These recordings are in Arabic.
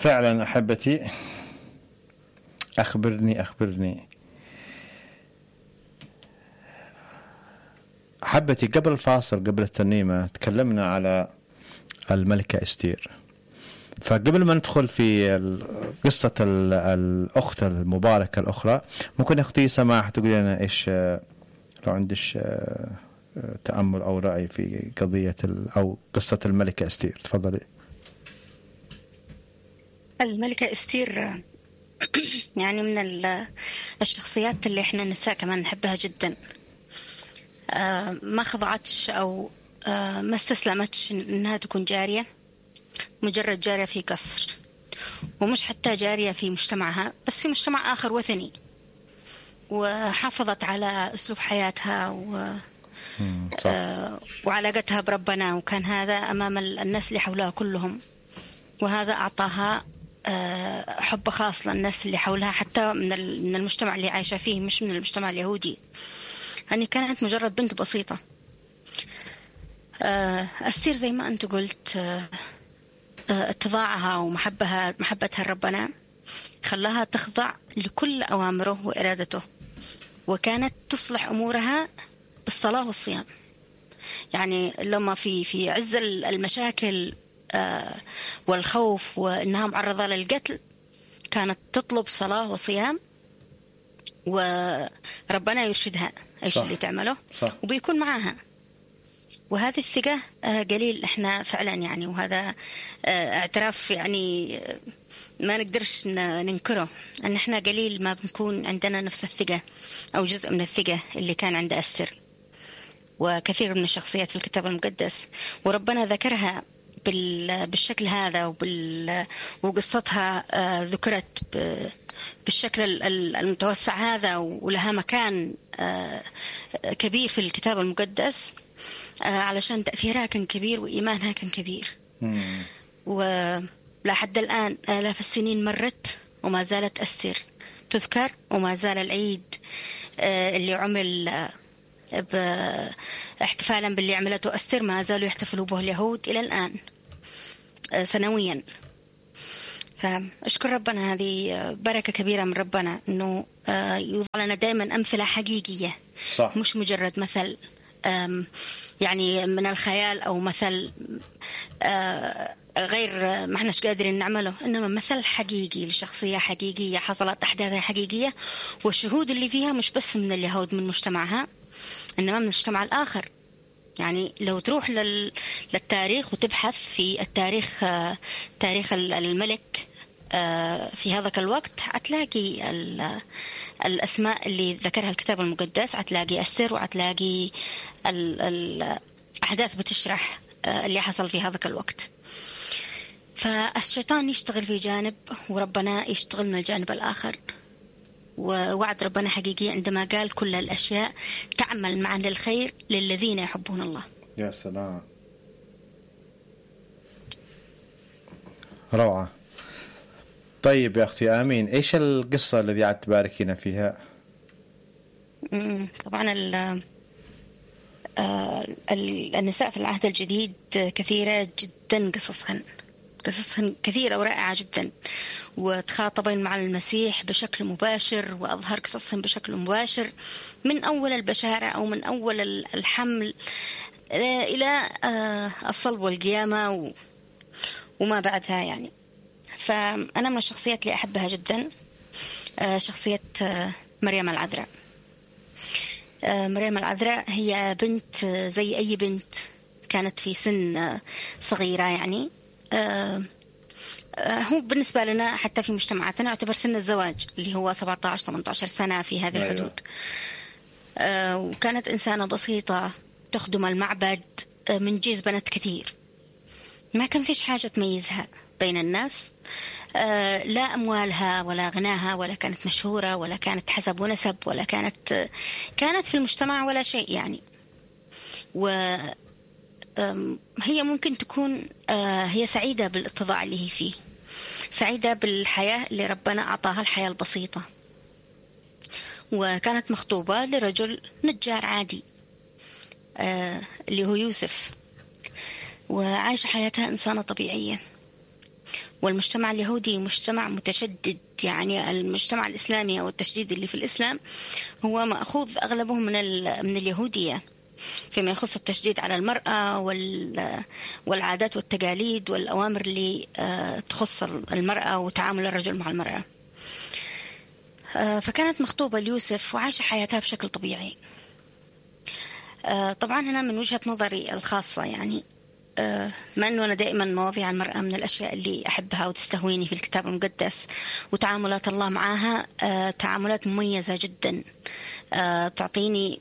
فعلا أحبتي، أخبرني أحبتي. قبل الفاصل، قبل الترنيمة، تكلمنا على الملكة استير. فقبل ما ندخل في قصة الأخت المباركة الأخرى، ممكن أختي سماح تقول لنا إيش لو عندش تأمل أو رأي في قضية أو قصة الملكة استير؟ تفضلي. الملكة استير يعني من الشخصيات اللي احنا النساء كمان نحبها جدا. ما خضعتش أو ما استسلمتش إنها تكون جارية، مجرد جارية في قصر، ومش حتى جارية في مجتمعها بس في مجتمع آخر وثني، وحافظت على أسلوب حياتها وعلاقتها بربنا، وكان هذا أمام الناس اللي حولها كلهم، وهذا أعطاها حب خاص للناس اللي حولها، حتى من المجتمع اللي عايشة فيه، مش من المجتمع اليهودي. يعني كانت مجرد بنت بسيطة. أستير زي ما أنت قلت، اتضاعها ومحبتها لربنا خلاها تخضع لكل أوامره وإرادته، وكانت تصلح أمورها بالصلاة والصيام. يعني لما في عز المشاكل والخوف وإنها معرضة للقتل، كانت تطلب صلاة وصيام، وربنا يرشدها ايش اللي تعمله، وبيكون معاها. وهذه الثقة قليل احنا فعلا يعني، وهذا اعتراف يعني ما نقدرش ننكره، ان احنا قليل ما بنكون عندنا نفس الثقة او جزء من الثقة اللي كان عند أستر وكثير من الشخصيات في الكتاب المقدس. وربنا ذكرها بالشكل هذا، وقصتها ذكرت بالشكل المتوسع هذا، ولها مكان كبير في الكتاب المقدس، علشان تأثيرها كان كبير وإيمانها كان كبير. ولحد الآن آلاف السنين مرت وما زالت أستر تذكر، وما زال العيد اللي عمل احتفالا باللي عملته أستر ما زالوا يحتفلوا به اليهود إلى الآن سنويا. فأشكر ربنا، هذه بركة كبيرة من ربنا إنه يوضع لنا دائما أمثلة حقيقية، صح. مش مجرد مثل يعني من الخيال أو مثل غير ما احناش قادرين نعمله، إنما مثل حقيقي لشخصية حقيقية حصلت أحداثها حقيقية، والشهود اللي فيها مش بس من اليهود من مجتمعها، إنما من المجتمع الآخر. يعني لو تروح للتاريخ وتبحث في التاريخ، تاريخ الملك في هذاك الوقت، هتلاقي الأسماء اللي ذكرها الكتاب المقدس، هتلاقي أستر، وهتلاقي الأحداث بتشرح اللي حصل في هذاك الوقت. فالشيطان يشتغل في جانب، وربنا يشتغل من الجانب الآخر. ووعد ربنا حقيقي عندما قال كل الأشياء تعمل معا للخير للذين يحبون الله. يا سلام، روعة. طيب يا أختي آمين، إيش القصة الذي عاد تباركينا فيها؟ طبعا النساء في العهد الجديد كثيرة جدا، قصصهن كثيرة ورائعة جدا، وتخاطبين مع المسيح بشكل مباشر، وأظهر قصصهم بشكل مباشر من أول البشارة أو من أول الحمل إلى الصلب والقيامة وما بعدها يعني. فأنا من الشخصيات اللي أحبها جدا شخصية مريم العذراء. مريم العذراء هي بنت زي أي بنت، كانت في سن صغيرة يعني. هو بالنسبة لنا حتى في مجتمعاتنا يعتبر سن الزواج اللي هو 17-18 سنة في هذه الحدود. وكانت إنسانة بسيطة تخدم المعبد من جيز بنات كثير، ما كان فيش حاجة تميزها بين الناس، لا أموالها ولا غناها، ولا كانت مشهورة، ولا كانت حسب ونسب، ولا كانت في المجتمع ولا شيء يعني. هي ممكن تكون هي سعيدة بالاتضاع اللي هي فيه، سعيدة بالحياة اللي ربنا أعطاها، الحياة البسيطة. وكانت مخطوبة لرجل نجار عادي اللي هو يوسف، وعايشة حياتها إنسانة طبيعية. والمجتمع اليهودي مجتمع متشدد، يعني المجتمع الإسلامي أو التشديد اللي في الإسلام هو مأخوذ أغلبه من اليهودية فيما يخص التشديد على المرأة والعادات والتقاليد والأوامر اللي تخص المرأة وتعامل الرجل مع المرأة. فكانت مخطوبة ليوسف وعايشة حياتها بشكل طبيعي. طبعا هنا من وجهة نظري الخاصة، يعني ما أنه أنا دائما مواضيع المرأة من الأشياء اللي أحبها وتستهويني في الكتاب المقدس، وتعاملات الله معها تعاملات مميزة جدا، تعطيني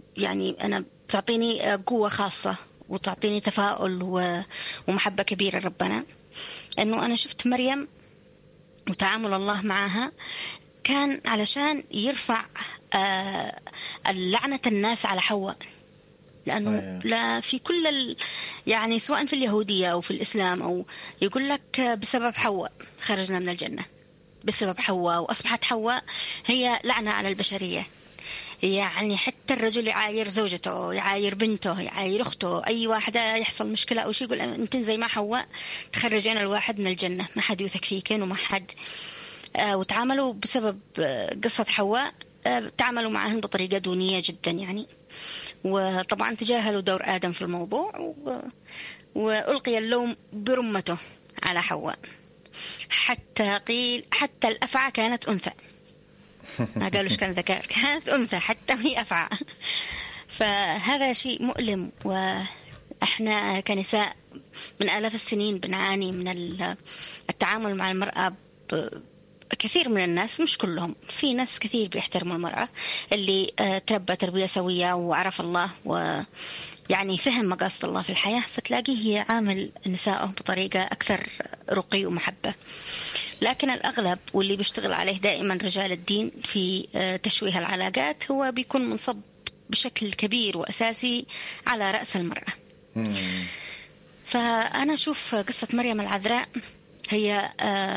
قوة خاصة وتعطيني تفاؤل ومحبة كبيرة ربنا. أنه أنا شفت مريم وتعامل الله معها كان علشان يرفع اللعنة الناس على حواء، لأنه لا في كل يعني سواء في اليهودية أو في الإسلام أو يقول لك بسبب حواء خرجنا من الجنة، بسبب حواء، وأصبحت حواء هي لعنة على البشرية. يعني حتى الرجل يعاير زوجته، يعاير بنته، يعاير أخته، أي واحدة يحصل مشكلة أو شيء يقول أنت زي ما حواء تخرجين الواحد من الجنة، ما حد يوثق فيكين وما حد. وتعاملوا بسبب قصة حواء تعاملوا معهن بطريقة دونية جدا يعني. وطبعا تجاهلوا دور آدم في الموضوع وألقي اللوم برمته على حواء، حتى قيل حتى الأفعى كانت أنثى، ما قالوش كان ذكر، كانت أنثى حتى هي أفعى. فهذا شيء مؤلم، وإحنا كنساء من آلاف السنين بنعاني من التعامل مع المرأة. كثير من الناس، مش كلهم، في ناس كثير بيحترموا المرأة اللي تربى تربية سوية وعرف الله ويعني فهم مقاصد الله في الحياة، فتلاقيه يعامل نسائه بطريقة أكثر رقي ومحبة. لكن الأغلب واللي بيشتغل عليه دائما رجال الدين في تشويه العلاقات هو بيكون منصب بشكل كبير وأساسي على رأس المرأة. فأنا أشوف قصة مريم العذراء هي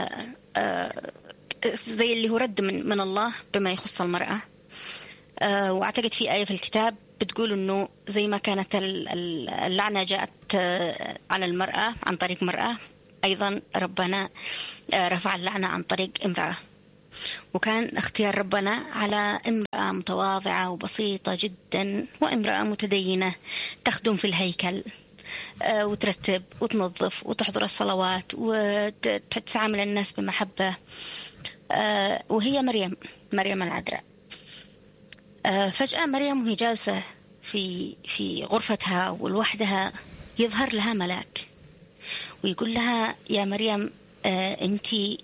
زي اللي هو رد من الله بما يخص المرأة. وأعتقد في آية في الكتاب بتقول أنه زي ما كانت اللعنة جاءت على المرأة عن طريق مرأة، أيضا ربنا رفع اللعنة عن طريق امرأة. وكان اختيار ربنا على امرأة متواضعة وبسيطة جدا، وامرأة متدينة تخدم في الهيكل وترتب وتنظف وتحضر الصلوات وتتعامل الناس بمحبة، وهي مريم العذراء. فجأة مريم وهي جالسة في غرفتها ولوحدها يظهر لها ملاك ويقول لها يا مريم أنتي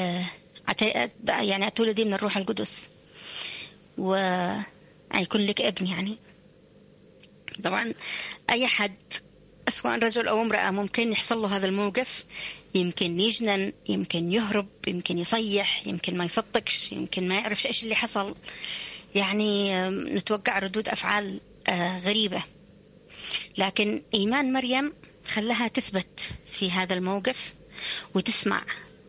يعني تولدي من الروح القدس ويكون لك ابن. يعني طبعا أي حد سواء رجل أو امرأة ممكن يحصل له هذا الموقف، يمكن يجنن، يمكن يهرب، يمكن يصيح، يمكن ما يصدقش، يمكن ما يعرفش إيش اللي حصل. يعني نتوقع ردود أفعال غريبة. لكن إيمان مريم خلاها تثبت في هذا الموقف وتسمع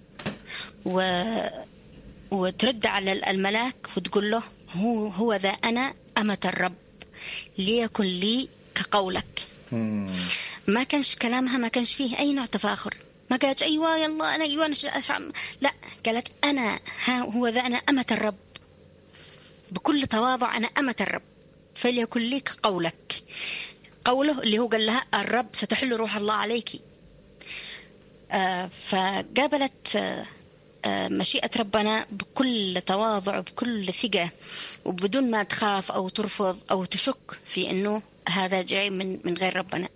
وترد على الملاك وتقول له هو ذا أنا أمة الرب ليكن لي كقولك. ما كانش كلامها ما كانش فيه أي نوع تفاخر، ما قالت أيوة يلا أنا أيوة لا، قالت أنا هو ذا أنا أمة الرب بكل تواضع، أنا أمة الرب فليكن لي كقولك. قوله اللي هو قال لها الرب ستحل روح الله عليك. فقابلت مشيئة ربنا بكل تواضع وبكل ثقة وبدون ما تخاف أو ترفض أو تشك في أنه هذا جاي من غير ربنا.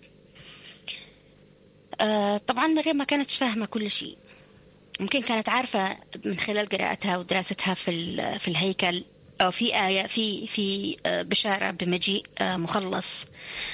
طبعا مريم ما كانت فاهمة كل شيء، ممكن كانت عارفة من خلال قراءتها ودراستها في الهيكل أو في آية في بشارة بمجيء مخلص،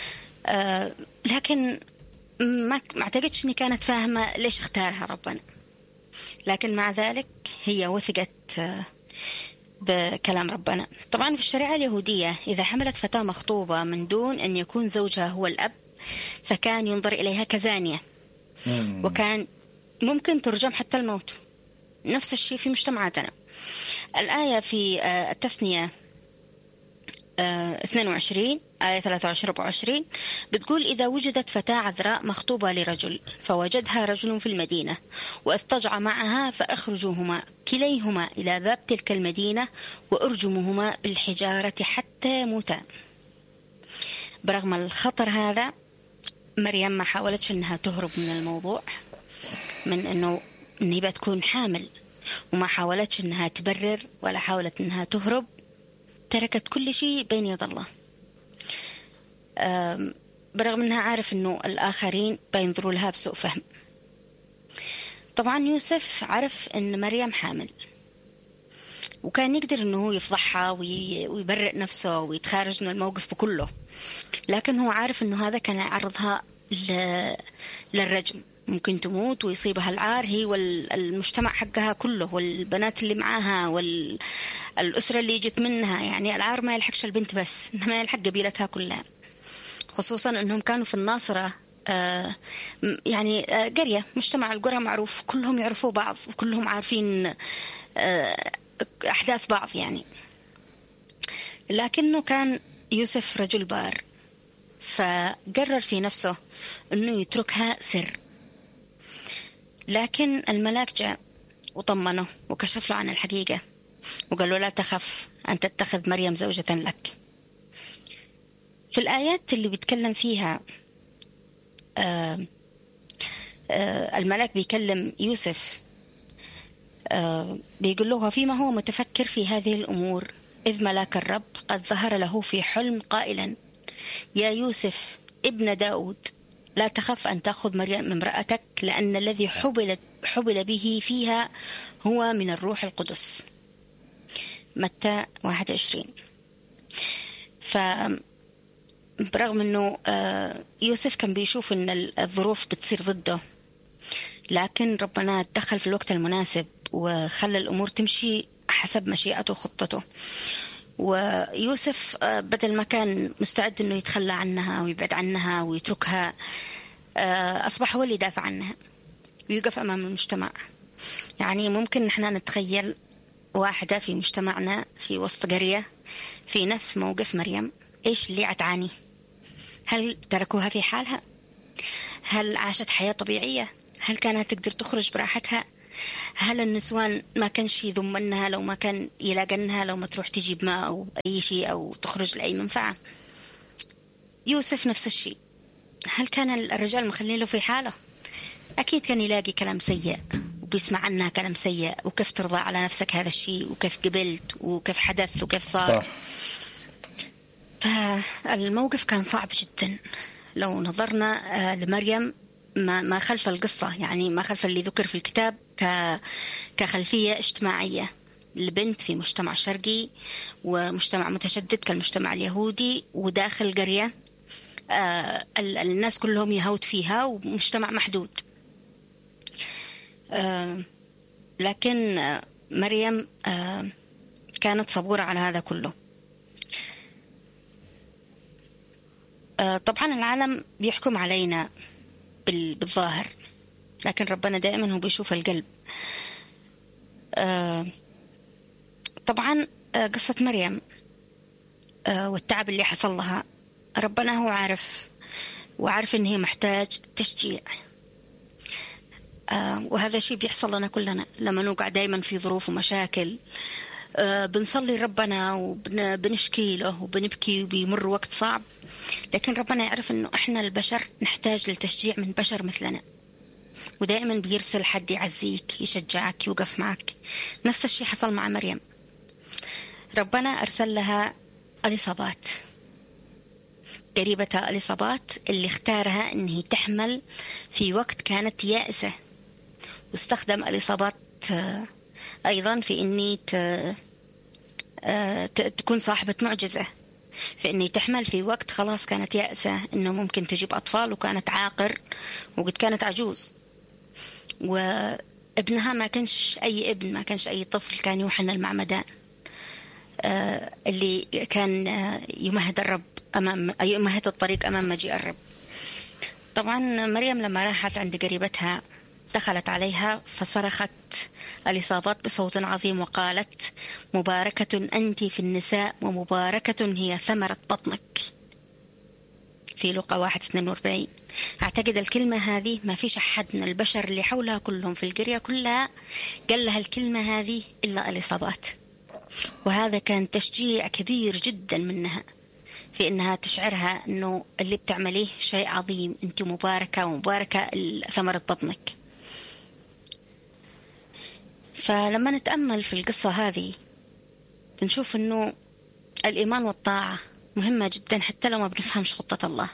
لكن ما اعتقدش إني كانت فاهمة ليش اختارها ربنا. لكن مع ذلك هي وثقت بكلام ربنا. طبعا في الشريعة اليهودية إذا حملت فتاة مخطوبة من دون أن يكون زوجها هو الأب فكان ينظر إليها كزانية، وكان ممكن ترجم حتى الموت. نفس الشيء في مجتمعاتنا. الآية في التثنية 22 آية 23-24 بتقول: إذا وجدت فتاة عذراء مخطوبة لرجل فوجدها رجل في المدينة واضطجع معها فأخرجوهما كليهما إلى باب تلك المدينة وأرجموهما بالحجارة حتى يموتا. برغم الخطر هذا مريم ما حاولتش أنها تهرب من الموضوع، من أنه هي بتكون حامل، وما حاولتش أنها تبرر ولا حاولت أنها تهرب. تركت كل شيء بين يد الله، برغم أنها عارف أنه الآخرين بينظروا لها بسوء فهم. طبعا يوسف عرف أن مريم حامل، وكان يقدر أنه يفضحها ويبرئ نفسه ويتخارج من الموقف بكله، لكن هو عارف أنه هذا كان يعرضها للرجم، ممكن تموت ويصيبها العار هي والمجتمع حقها كله والبنات اللي معاها والأسرة اللي جت منها. يعني العار ما يلحقش البنت بس، ما يلحق قبيلتها كلها، خصوصا أنهم كانوا في الناصرة يعني قرية، مجتمع القرى معروف، كلهم يعرفوا بعض وكلهم عارفين أحداث بعض يعني. لكنه كان يوسف رجل بار، فقرر في نفسه أنه يتركها سر. لكن الملاك جاء وطمنه وكشف له عن الحقيقة وقال له: لا تخف أن تتخذ مريم زوجة لك. في الآيات اللي بيتكلم فيها الملاك بيكلم يوسف، بيقول له: فيما هو متفكر في هذه الأمور إذ ملاك الرب قد ظهر له في حلم قائلا: يا يوسف ابن داود لا تخف أن تأخذ مريم امرأتك، لأن الذي حبل به فيها هو من الروح القدس. متى 21. برغم أنه يوسف كان بيشوف أن الظروف بتصير ضده، لكن ربنا دخل في الوقت المناسب وخلى الأمور تمشي حسب مشيئته وخطته. ويوسف بدل ما كان مستعد أنه يتخلى عنها ويبعد عنها ويتركها، أصبح هو اللي يدافع عنها ويقف أمام المجتمع. يعني ممكن نحن نتخيل واحدة في مجتمعنا في وسط قرية في نفس موقف مريم، إيش اللي عتعاني؟ هل تركوها في حالها؟ هل عاشت حياة طبيعية؟ هل كانت تقدر تخرج براحتها؟ هل النسوان ما كانش يضمنها لو ما كان يلاقنها، لو ما تروح تجيب ماء أو أي شيء أو تخرج لأي منفعة؟ يوسف نفس الشيء، هل كان الرجال مخلين له في حاله؟ أكيد كان يلاقي كلام سيء وبيسمع عنها كلام سيء، وكيف ترضى على نفسك هذا الشيء، وكيف قبلت، وكيف حدث، وكيف صار. صح. فالموقف كان صعب جدا. لو نظرنا لمريم ما خلف القصة، يعني ما خلف اللي ذكر في الكتاب كخلفية اجتماعية لبنت في مجتمع شرقي ومجتمع متشدد كالمجتمع اليهودي، وداخل قرية الناس كلهم يهود فيها، ومجتمع محدود. لكن مريم كانت صبورة على هذا كله. طبعا العالم بيحكم علينا بالظاهر، لكن ربنا دائما هو بيشوف القلب. طبعا قصة مريم والتعب اللي حصل لها، ربنا هو عارف، وعارف إن هي محتاج تشجيع. وهذا شيء بيحصل لنا كلنا لما نوقع دائما في ظروف ومشاكل. بنصلي ربنا وبنشكي له وبنبكي وبيمر وقت صعب، لكن ربنا يعرف إنه إحنا البشر نحتاج للتشجيع من بشر مثلنا، ودائما بيرسل حد يعزيك يشجعك يوقف معك. نفس الشيء حصل مع مريم، ربنا أرسل لها إليصابات، قريبتها إليصابات اللي اختارها إنها تحمل في وقت كانت يائسة، واستخدم إليصابات أيضا في إني تكون صاحبة معجزة، في إني تحمل في وقت خلاص كانت يائسة إنه ممكن تجيب أطفال، وكانت عاقر وقد كانت عجوز، وابنها ما كانش أي ابن، ما كانش أي طفل، كان يوحنا المعمدان اللي كان يمهد الطريق أمام مجيء الرب. طبعا مريم لما راحت عند قريبتها دخلت عليها فصرخت اليصابات بصوت عظيم وقالت: مباركة أنت في النساء ومباركة هي ثمرة بطنك، في لوقا 1:42. أعتقد الكلمة هذه ما فيش أحد من البشر اللي حولها كلهم في القرية كلها قال لها الكلمة هذه إلا اليصابات، وهذا كان تشجيع كبير جدا منها في أنها تشعرها أنه اللي بتعمليه شيء عظيم، أنت مباركة ومباركة ثمرة بطنك. فلما نتأمل في القصة هذه بنشوف أنه الإيمان والطاعة مهمة جدا حتى لو ما بنفهمش خطة الله.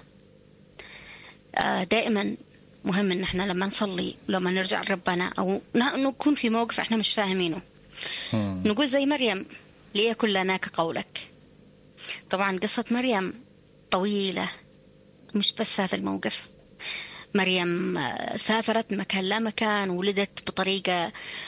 دائما مهم أن احنا لما نصلي لما نرجع لربنا أو نكون في موقف احنا مش فاهمينه نقول زي مريم: ليكن لنا كقولك. طبعا قصة مريم طويلة، مش بس هذا الموقف. مريم سافرت مكان لا مكان، ولدت بطريقة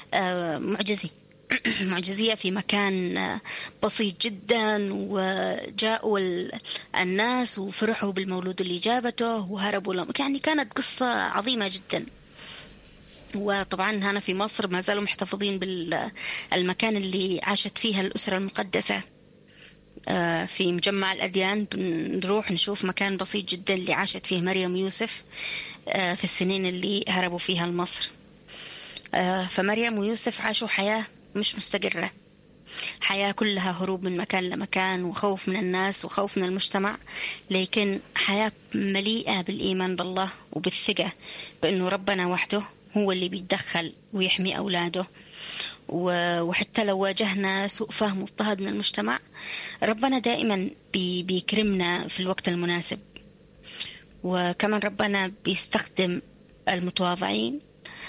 معجزية في مكان بسيط جدا، وجاءوا الناس وفرحوا بالمولود اللي جابته وهربوا يعني كانت قصة عظيمة جدا. وطبعا هنا في مصر ما زالوا محتفظين بالمكان اللي عاشت فيها الأسرة المقدسة. في مجمع الأديان بنروح نشوف مكان بسيط جدا اللي عاشت فيه مريم ويوسف في السنين اللي هربوا فيها لمصر. فمريم ويوسف عاشوا حياة مش مستقرة، حياة كلها هروب من مكان لمكان وخوف من الناس وخوف من المجتمع، لكن حياة مليئة بالإيمان بالله وبالثقة بأنه ربنا وحده هو اللي بيتدخل ويحمي أولاده. وحتى لو واجهنا سوء فهم واضطهاد من المجتمع، ربنا دائما بيكرمنا في الوقت المناسب. وكمان ربنا بيستخدم المتواضعين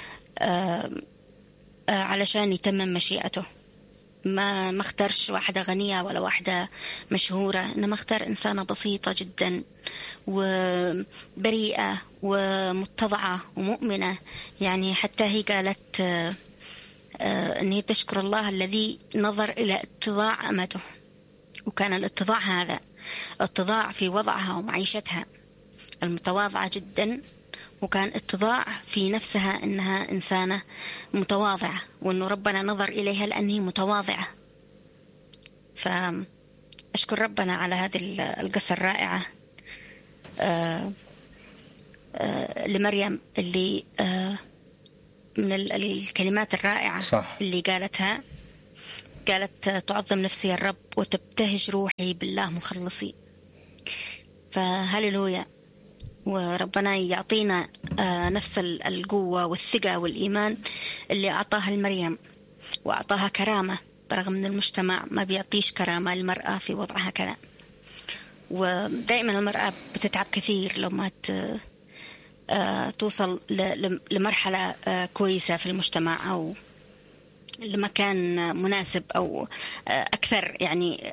علشان يتمم مشيئته. ما اختارش واحدة غنية ولا واحدة مشهورة، إنما اختار إنسانة بسيطة جدا وبريئة ومتضعة ومؤمنة. يعني حتى هي قالت أن هي تشكر الله الذي نظر إلى اتضاع أمته، وكان الاتضاع هذا اتضاع في وضعها ومعيشتها المتواضعة جدا، وكان اتضاع في نفسها أنها إنسانة متواضعة، وأنه ربنا نظر إليها لأنها متواضعة. فأشكر ربنا على هذه القصة الرائعة لمريم اللي من الكلمات الرائعة صح. اللي قالت تعظم نفسي الرب وتبتهج روحي بالله مخلصي. فهللويا، وربنا يعطينا نفس القوة والثقة والإيمان اللي أعطاها المريم، وأعطاها كرامة برغم من المجتمع ما بيعطيش كرامة للمرأة في وضعها كذا. ودائما المرأة بتتعب كثير لو ما توصل لمرحلة كويسة في المجتمع أو لمكان مناسب أو أكثر يعني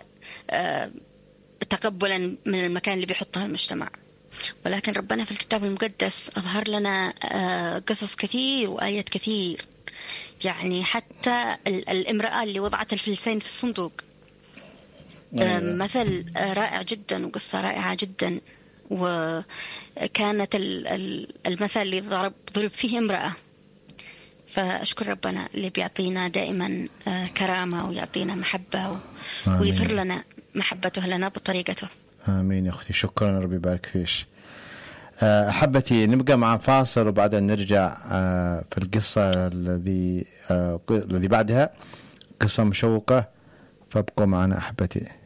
تقبلا من المكان اللي بيحطها المجتمع. ولكن ربنا في الكتاب المقدس أظهر لنا قصص كثير وآيات كثير. يعني حتى الامرأة اللي وضعت الفلسين في الصندوق مثل رائع جدا وقصة رائعة جدا، وكانت المثل اللي ضرب فيه امرأة. فأشكر ربنا اللي بيعطينا دائما كرامة ويعطينا محبة ويظهر لنا محبته لنا بطريقته. آمين يا أختي، شكرا، ربي يبارك فيش. أحبتي نبقى مع فاصل وبعدين نرجع في القصة الذي بعدها قصة مشوقة، فابقوا معنا أحبتي.